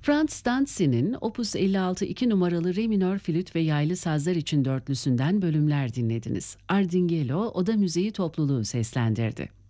Franz Stanzi'nin Opus 56 2 numaralı re minör flüt ve yaylı sazlar için dörtlüsünden bölümler dinlediniz. Ardinghello Oda Müziği topluluğu seslendirdi.